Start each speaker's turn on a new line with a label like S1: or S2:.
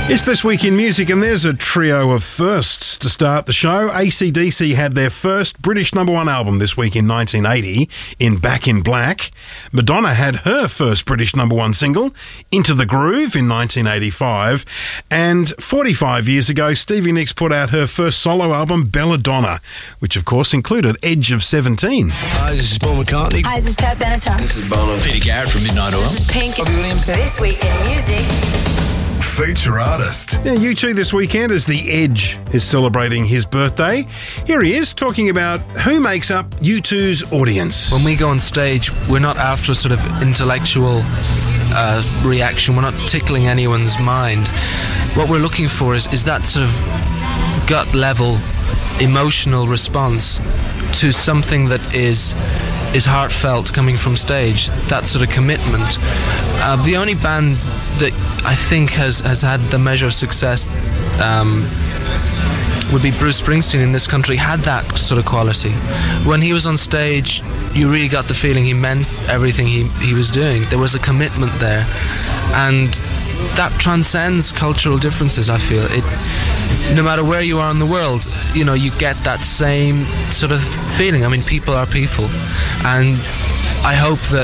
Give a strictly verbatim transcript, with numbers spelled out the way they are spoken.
S1: It's This Week in Music, and there's a trio of firsts to start the show. A C D C had their first British number one album this week in nineteen eighty in Back in Black. Madonna had her first British number one single, Into the Groove, in nineteen eighty-five. And forty-five years ago, Stevie Nicks put out her first solo album, Belladonna, which of course included Edge of seventeen.
S2: Hi, this is Paul McCartney.
S3: Hi, this is Pat Benatar.
S2: This is Bono.
S4: Peter Garrett from Midnight Oil.
S3: This is Pink.
S2: Robbie Williams.
S3: This Week in Music.
S5: Feature artist.
S1: Yeah, U two this weekend as The Edge is celebrating his birthday. Here he is talking about who makes up U two's audience.
S6: When we go on stage, we're not after a sort of intellectual uh, reaction. We're not tickling anyone's mind. What we're looking for is, is that sort of gut level emotional response to something that is is heartfelt coming from stage, that sort of commitment. Uh, the only band that I think has, has had the measure of success um, would be Bruce Springsteen in this country, had that sort of quality. When he was on stage, you really got the feeling he meant everything he, he was doing. There was a commitment there. And that transcends cultural differences, I feel. It, no matter where you are in the world, you know, you get that same sort of feeling. I mean, people are people. And I hope that